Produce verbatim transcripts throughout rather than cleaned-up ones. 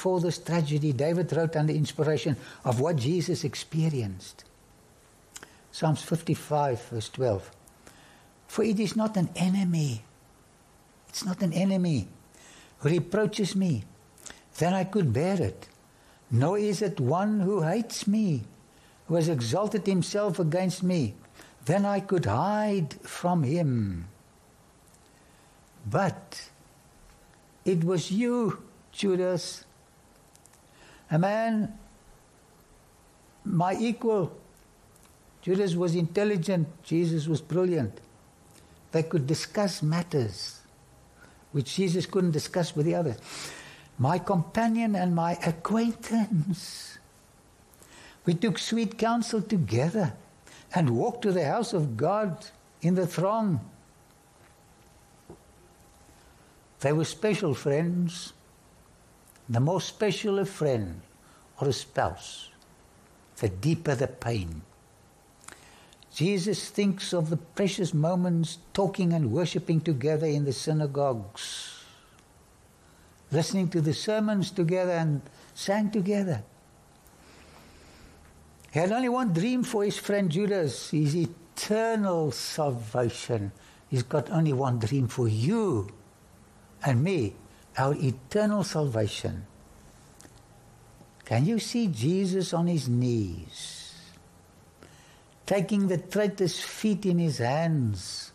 before this tragedy, David wrote under inspiration of what Jesus experienced. Psalms fifty-five, verse twelve. For it is not an enemy, it's not an enemy who reproaches me, then I could bear it. Nor is it one who hates me, who has exalted himself against me, then I could hide from him. But it was you, Judas, a man, my equal. Judas was intelligent, Jesus was brilliant. They could discuss matters which Jesus couldn't discuss with the others. My companion and my acquaintance. We took sweet counsel together and walked to the house of God in the throng. They were special friends. The more special a friend or a spouse, the deeper the pain. Jesus thinks of the precious moments talking and worshipping together in the synagogues, listening to the sermons together and sang together. He had only one dream for his friend Judas, his eternal salvation. He's got only one dream for you and me, our eternal salvation. Can you see Jesus on his knees, taking the traitor's feet in his hands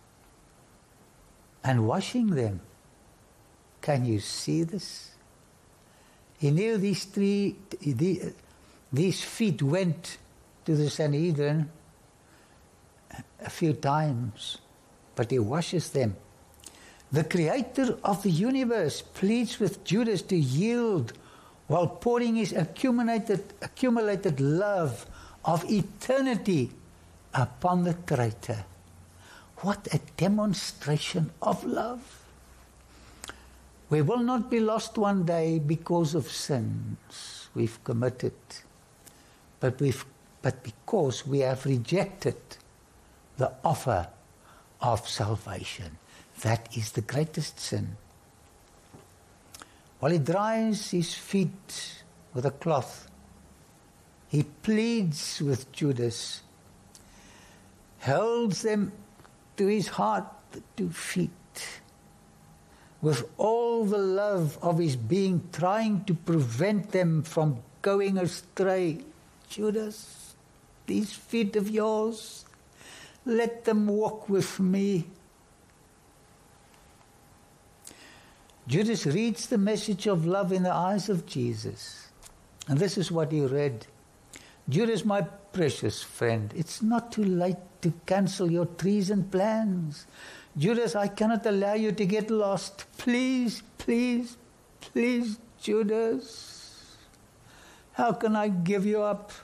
and washing them? Can you see this? He knew these three, these feet went to the Sanhedrin a few times, but he washes them. The creator of the universe pleads with Judas to yield while pouring his accumulated, accumulated love of eternity upon the traitor. What a demonstration of love. We will not be lost one day because of sins we've committed, but, we've, but because we have rejected the offer of salvation. That is the greatest sin. While he dries his feet with a cloth, he pleads with Judas, holds them to his heart, the two feet, with all the love of his being, trying to prevent them from going astray. Judas, these feet of yours, let them walk with me. Judas reads the message of love in the eyes of Jesus. And this is what he read. Judas, my precious friend, it's not too late to cancel your treason plans. Judas, I cannot allow you to get lost. Please, please, please, Judas. How can I give you up?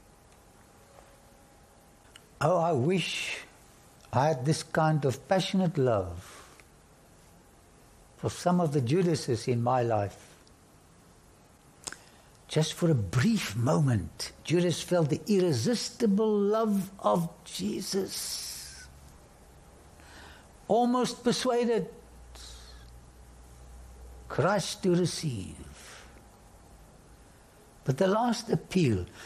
Oh, I wish I had this kind of passionate love for some of the Judases in my life. Just for a brief moment, Judas felt the irresistible love of Jesus. Almost persuaded, crushed to receive. But the last appeal,